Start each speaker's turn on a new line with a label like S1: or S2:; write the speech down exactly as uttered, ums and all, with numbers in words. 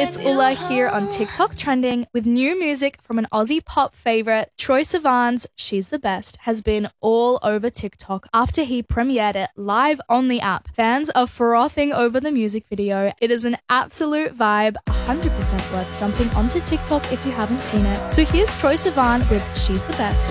S1: it's Ulla here on TikTok Trending with new music from an Aussie pop favourite. Troye Sivan's She's the Best has been all over TikTok after he premiered it live on the app. Fans are frothing over the music video. It is an absolute vibe, one hundred percent worth jumping onto TikTok if you haven't seen it. So here's Troye Sivan with She's the Best.